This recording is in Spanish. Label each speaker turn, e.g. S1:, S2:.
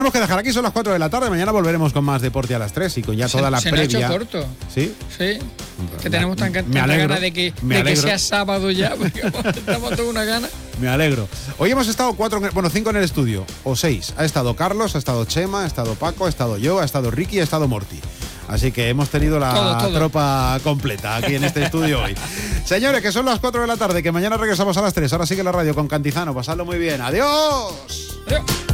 S1: Tenemos que dejar aquí, son las 4 de la tarde. Mañana volveremos con más deporte a las 3 y con ya toda la previa.
S2: Se me ha hecho corto.
S1: ¿Sí?
S2: Sí. Que tenemos tanta ganas de que sea sábado ya, porque estamos toda una gana.
S1: Me alegro. Hoy hemos estado 5 en el estudio, o 6. Ha estado Carlos, ha estado Chema, ha estado Paco, ha estado yo, ha estado Ricky, ha estado Morty. Así que hemos tenido la tropa completa aquí en este estudio hoy. Señores, que son las 4 de la tarde, que mañana regresamos a las 3. Ahora sigue la radio con Cantizano. Pasadlo muy bien. ¡Adiós!
S2: Adiós.